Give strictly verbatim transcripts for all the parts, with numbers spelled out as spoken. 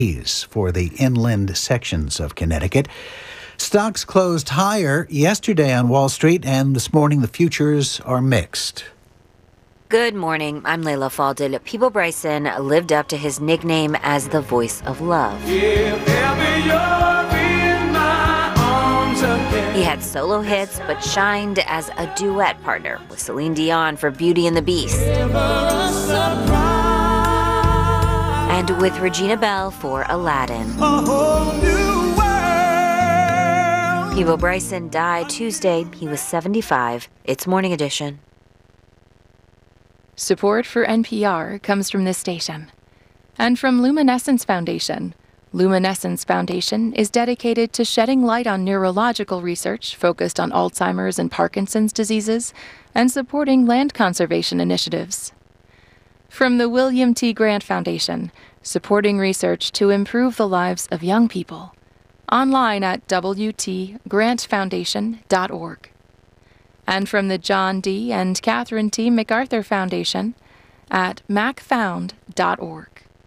for the inland sections of Connecticut. Stocks closed higher yesterday on Wall Street, and this morning the futures are mixed. Good morning. I'm Layla Faldil. Peabo Bryson lived up to his nickname as the voice of love. If ever you're in my arms again. He had solo hits, but shined as a duet partner with Celine Dion for Beauty and the Beast. And with Regina Belle for Aladdin. A whole new world. Peabo Bryson died Tuesday. He was seventy-five. It's Morning Edition. Support for N P R comes from this station and from Luminescence Foundation. Luminescence Foundation is dedicated to shedding light on neurological research focused on Alzheimer's and Parkinson's diseases and supporting land conservation initiatives. From the William T. Grant Foundation, supporting research to improve the lives of young people. Online at w t grant foundation dot org. And from the John D. and Catherine T. MacArthur Foundation at mac found dot org.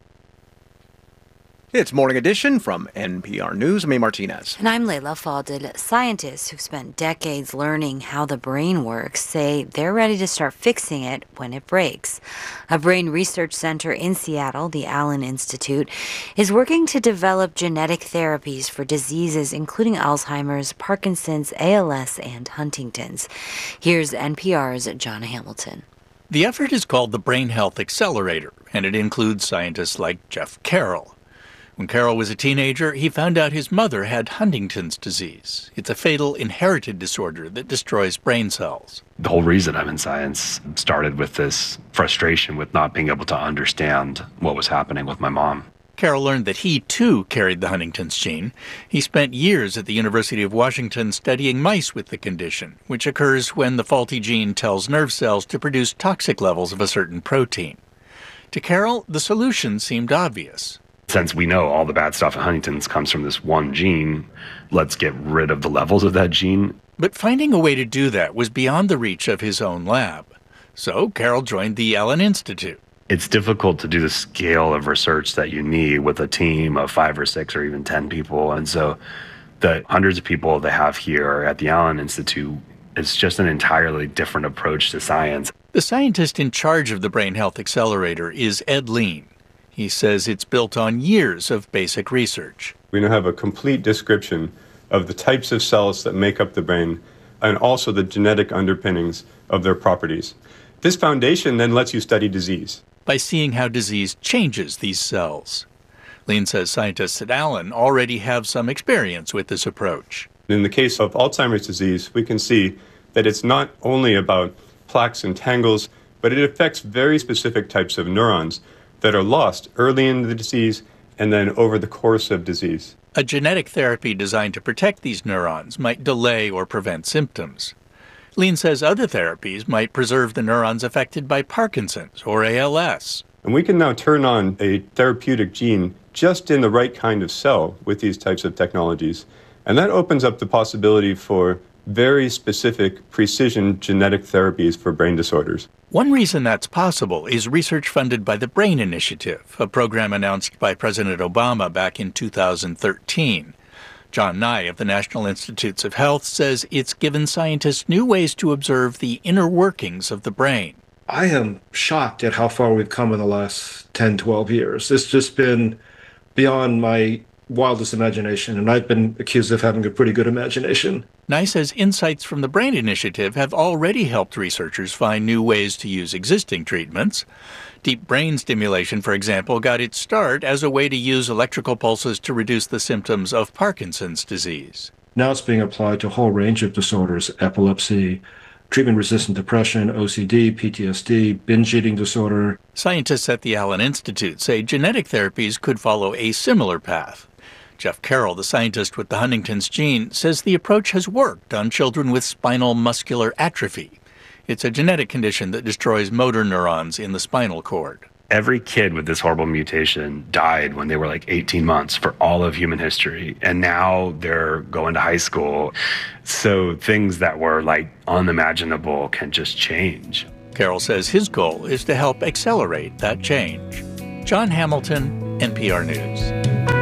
It's Morning Edition from N P R News. I'm A. Martinez. And I'm Layla Faldil. Scientists who've spent decades learning how the brain works say they're ready to start fixing it when it breaks. A brain research center in Seattle, the Allen Institute, is working to develop genetic therapies for diseases including Alzheimer's, Parkinson's, A L S, and Huntington's. Here's N P R's John Hamilton. The effort is called the Brain Health Accelerator, and it includes scientists like Jeff Carroll. When Carroll was a teenager, he found out his mother had Huntington's disease. It's a fatal inherited disorder that destroys brain cells. The whole reason I'm in science started with this frustration with not being able to understand what was happening with my mom. Carroll learned that he, too, carried the Huntington's gene. He spent years at the University of Washington studying mice with the condition, which occurs when the faulty gene tells nerve cells to produce toxic levels of a certain protein. To Carroll, the solution seemed obvious. Since we know all the bad stuff in Huntington's comes from this one gene, let's get rid of the levels of that gene. But finding a way to do that was beyond the reach of his own lab. So Carroll joined the Allen Institute. It's difficult to do the scale of research that you need with a team of five or six or even ten people. And so the hundreds of people they have here at the Allen Institute is just an entirely different approach to science. The scientist in charge of the Brain Health Accelerator is Ed Lean. He says it's built on years of basic research. We now have a complete description of the types of cells that make up the brain and also the genetic underpinnings of their properties. This foundation then lets you study disease. By seeing how disease changes these cells. Lean says scientists at Allen already have some experience with this approach. In the case of Alzheimer's disease, we can see that it's not only about plaques and tangles, but it affects very specific types of neurons that are lost early in the disease and then over the course of disease. A genetic therapy designed to protect these neurons might delay or prevent symptoms. Lean says other therapies might preserve the neurons affected by Parkinson's or A L S. And we can now turn on a therapeutic gene just in the right kind of cell with these types of technologies. And that opens up the possibility for very specific precision genetic therapies for brain disorders. One reason that's possible is research funded by the Brain Initiative, a program announced by President Obama back in two thousand thirteen. John Nye of the National Institutes of Health says it's given scientists new ways to observe the inner workings of the brain. I am shocked at how far we've come in the last ten, twelve years. It's just been beyond my wildest imagination, and I've been accused of having a pretty good imagination. Nye says insights from the Brain Initiative have already helped researchers find new ways to use existing treatments. Deep brain stimulation, for example, got its start as a way to use electrical pulses to reduce the symptoms of Parkinson's disease. Now it's being applied to a whole range of disorders: epilepsy, treatment-resistant depression, O C D, P T S D, binge eating disorder. Scientists at the Allen Institute say genetic therapies could follow a similar path. Jeff Carroll, the scientist with the Huntington's gene, says the approach has worked on children with spinal muscular atrophy. It's a genetic condition that destroys motor neurons in the spinal cord. Every kid with this horrible mutation died when they were like eighteen months for all of human history. And now they're going to high school. So things that were like unimaginable can just change. Carroll says his goal is to help accelerate that change. John Hamilton, N P R News.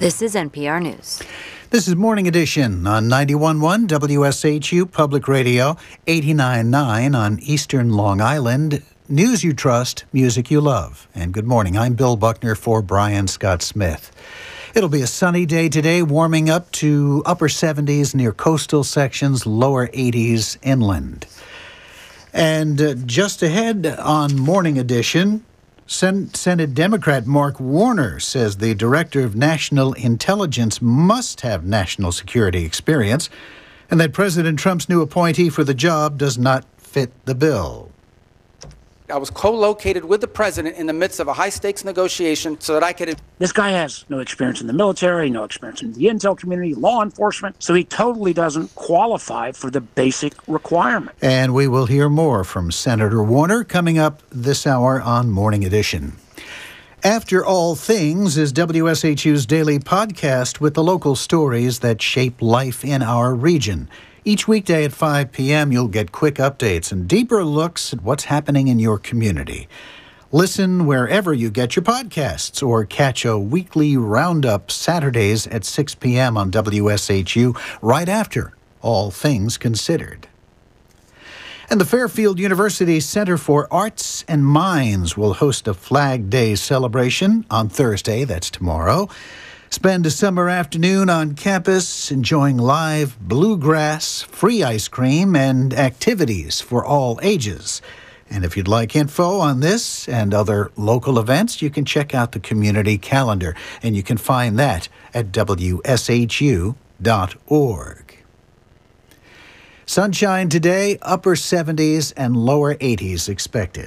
This is N P R News. This is Morning Edition on ninety-one point one W S H U Public Radio, eighty-nine point nine on Eastern Long Island. News you trust, music you love. And good morning. I'm Bill Buckner for Brian Scott Smith. It'll be a sunny day today, warming up to upper seventies near coastal sections, lower eighties inland. And uh, just ahead on Morning Edition, Sen- Senate Democrat Mark Warner says the Director of National Intelligence must have national security experience and that President Trump's new appointee for the job does not fit the bill. I was co-located with the president in the midst of a high-stakes negotiation so that I could... This guy has no experience in the military, no experience in the intel community, law enforcement, so he totally doesn't qualify for the basic requirement. And we will hear more from Senator Warner coming up this hour on Morning Edition. After All Things is W S H U's daily podcast with the local stories that shape life in our region. Each weekday at five p.m., you'll get quick updates and deeper looks at what's happening in your community. Listen wherever you get your podcasts or catch a weekly roundup Saturdays at six p.m. on W S H U right after All Things Considered. And the Fairfield University Center for Arts and Minds will host a Flag Day celebration on Thursday, that's tomorrow. Spend a summer afternoon on campus enjoying live bluegrass, free ice cream, and activities for all ages. And if you'd like info on this and other local events, you can check out the community calendar, and you can find that at W S H U dot org. Sunshine today, upper seventies and lower eighties expected.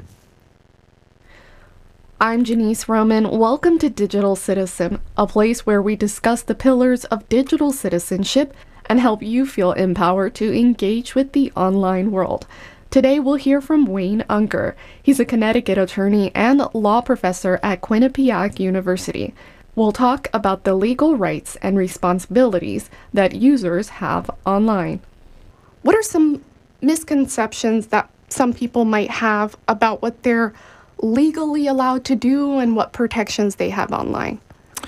I'm Janice Roman. Welcome to Digital Citizen, a place where we discuss the pillars of digital citizenship and help you feel empowered to engage with the online world. Today we'll hear from Wayne Ungar. He's a Connecticut attorney and law professor at Quinnipiac University. We'll talk about the legal rights and responsibilities that users have online. What are some misconceptions that some people might have about what they're legally allowed to do and what protections they have online?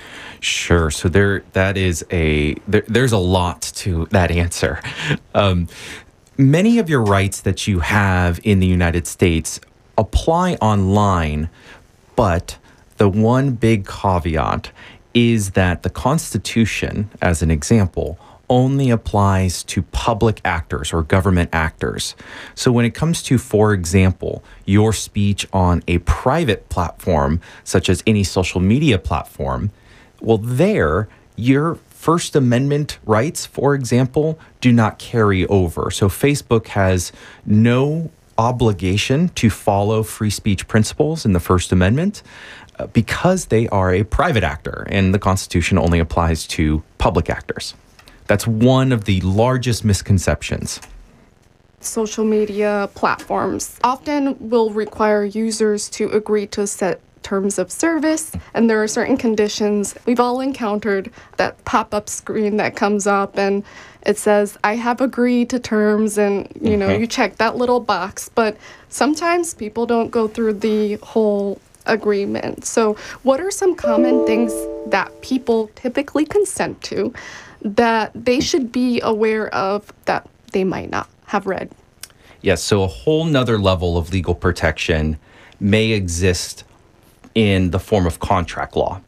Sure. So there, that is a there, there's a lot to that answer. Um, many of your rights that you have in the United States apply online, but the one big caveat is that the Constitution, as an example, only applies to public actors or government actors. So when it comes to, for example, your speech on a private platform, such as any social media platform, well, there, your First Amendment rights, for example, do not carry over. So Facebook has no obligation to follow free speech principles in the First Amendment uh, because they are a private actor, and the Constitution only applies to public actors. That's one of the largest misconceptions. Social media platforms often will require users to agree to set terms of service, and there are certain conditions. We've all encountered that pop-up screen that comes up and it says, I have agreed to terms, and you know, mm-hmm. you check that little box, but sometimes people don't go through the whole agreement. So what are some common things that people typically consent to that they should be aware of that they might not have read? Yes, so a whole nother level of legal protection may exist in the form of contract law.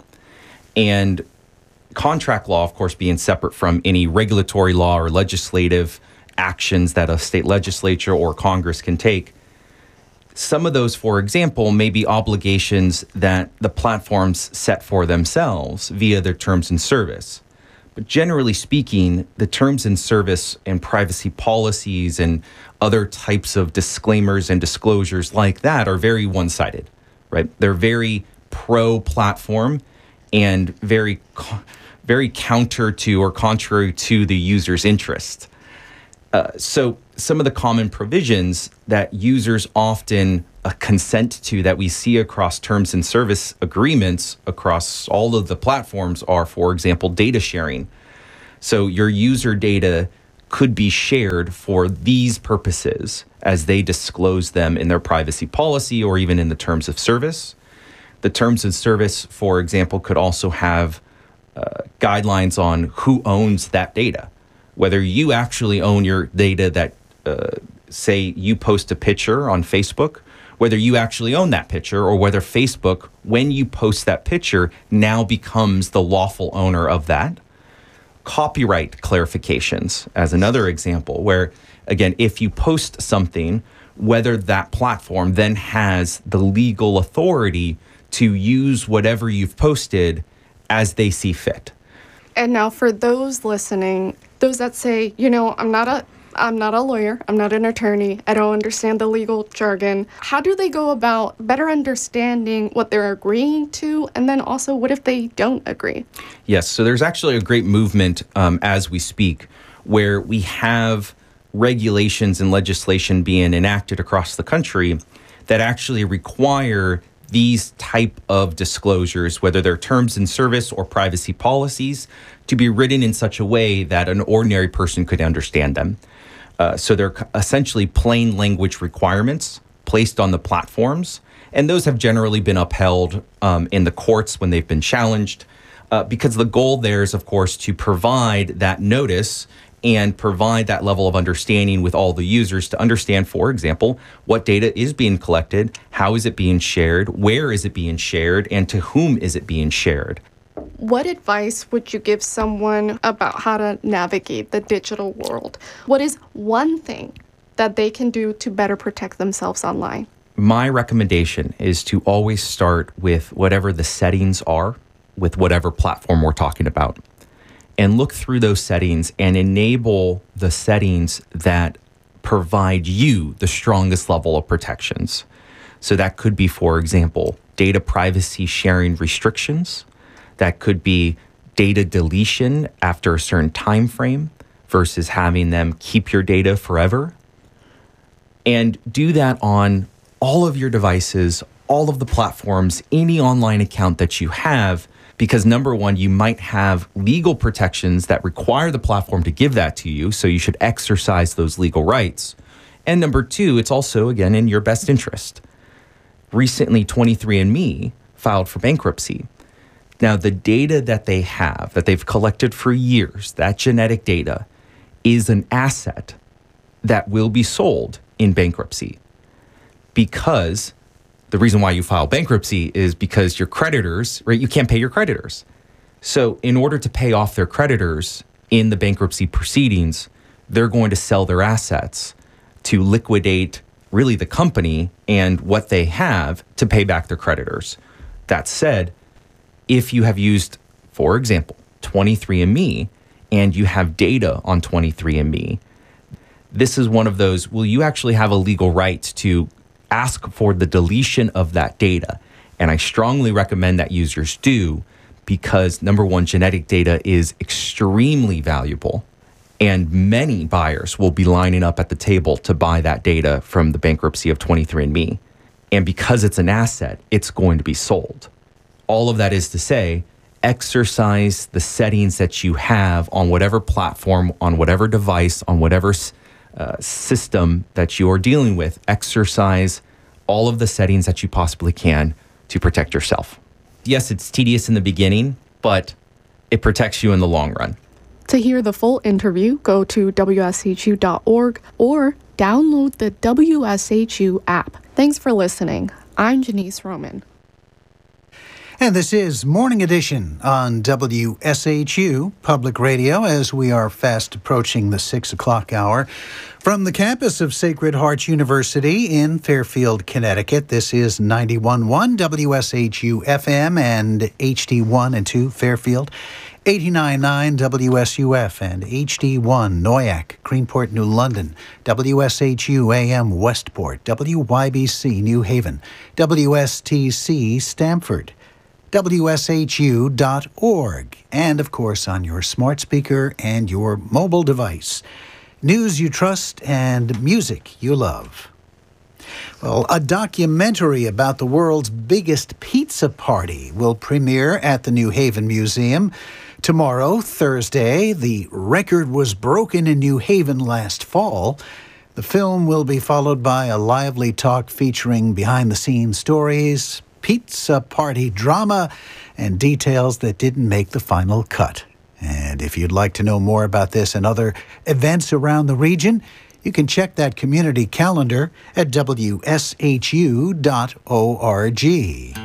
And contract law, of course, being separate from any regulatory law or legislative actions that a state legislature or Congress can take, some of those, for example, may be obligations that the platforms set for themselves via their terms and service. But generally speaking, the terms and service and privacy policies and other types of disclaimers and disclosures like that are very one-sided, right? They're very pro-platform and very, very counter to or contrary to the user's interest. Uh, so some of the common provisions that users often uh, consent to that we see across terms and service agreements across all of the platforms are, for example, data sharing. So your user data could be shared for these purposes as they disclose them in their privacy policy or even in the terms of service. The terms of service, for example, could also have uh, guidelines on who owns that data, whether you actually own your data that, uh, say, you post a picture on Facebook, whether you actually own that picture, or whether Facebook, when you post that picture, now becomes the lawful owner of that. Copyright clarifications as another example, where, again, if you post something, whether that platform then has the legal authority to use whatever you've posted as they see fit. And now for those listening, those that say, you know, I'm not a I'm not a lawyer, I'm not an attorney, I don't understand the legal jargon. How do they go about better understanding what they're agreeing to? And then also, what if they don't agree? Yes, so there's actually a great movement um, as we speak where we have regulations and legislation being enacted across the country that actually require these type of disclosures, whether they're terms in service or privacy policies, to be written in such a way that an ordinary person could understand them. Uh, so they're essentially plain language requirements placed on the platforms, and those have generally been upheld um, in the courts when they've been challenged, uh, because the goal there is, of course, to provide that notice and provide that level of understanding with all the users to understand, for example, what data is being collected, how is it being shared, where is it being shared, and to whom is it being shared. What advice would you give someone about how to navigate the digital world? What is one thing that they can do to better protect themselves online? My recommendation is to always start with whatever the settings are with whatever platform we're talking about, and look through those settings and enable the settings that provide you the strongest level of protections. So that could be, for example, data privacy sharing restrictions. That could be data deletion after a certain time frame versus having them keep your data forever. And do that on all of your devices, all of the platforms, any online account that you have, because number one, you might have legal protections that require the platform to give that to you, so you should exercise those legal rights. And number two, it's also, again, in your best interest. Recently, twenty-three and me filed for bankruptcy. Now, the data that they have, that they've collected for years, that genetic data, is an asset that will be sold in bankruptcy. Because the reason why you file bankruptcy is because your creditors, right, you can't pay your creditors. So in order to pay off their creditors in the bankruptcy proceedings, they're going to sell their assets to liquidate really the company and what they have to pay back their creditors. That said, if you have used, for example, twenty-three and me, and you have data on twenty-three and me, this is one of those, will you actually have a legal right to ask for the deletion of that data? And I strongly recommend that users do, because number one, genetic data is extremely valuable, and many buyers will be lining up at the table to buy that data from the bankruptcy of twenty-three and me. And because it's an asset, it's going to be sold. All of that is to say, exercise the settings that you have on whatever platform, on whatever device, on whatever uh, system that you are dealing with. Exercise all of the settings that you possibly can to protect yourself. Yes, it's tedious in the beginning, but it protects you in the long run. To hear the full interview, go to W S H U dot org or download the W S H U app. Thanks for listening. I'm Janice Roman. And this is Morning Edition on W S H U Public Radio as we are fast approaching the six o'clock hour. From the campus of Sacred Heart University in Fairfield, Connecticut, this is ninety-one point one W S H U F M and H D one and two Fairfield, eighty-nine point nine W S U F and H D one Noyac, Greenport, New London, W S H U A M Westport, W Y B C New Haven, W S T C Stamford, W S H U dot org, and of course on your smart speaker and your mobile device. News you trust and music you love. Well, a documentary about the world's biggest pizza party will premiere at the New Haven Museum tomorrow, Thursday. The record was broken in New Haven last fall. The film will be followed by a lively talk featuring behind-the-scenes stories, pizza party drama and details that didn't make the final cut. And if you'd like to know more about this and other events around the region, you can check that community calendar at W S H U dot org.